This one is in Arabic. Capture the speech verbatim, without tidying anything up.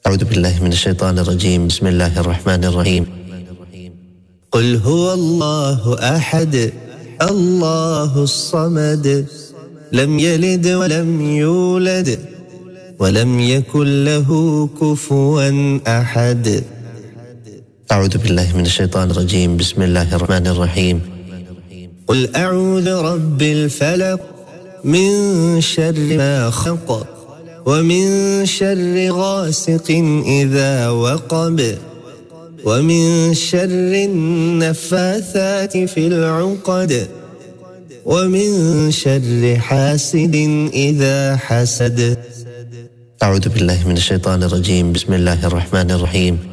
أعوذ بالله من الشيطان الرجيم. بسم الله الرحمن الرحيم. قل هو الله أحد الله الصمد لم يلد ولم يولد ولم يكن له كفوا أحد. أعوذ بالله من الشيطان الرجيم. بسم الله الرحمن الرحيم. قل أعوذ برب الفلق من شر ما خلق ومن شر غاسق إذا وقب ومن شر النفاثات في العقد ومن شر حاسد إذا حسد. أعوذ بالله من الشيطان الرجيم. بسم الله الرحمن الرحيم.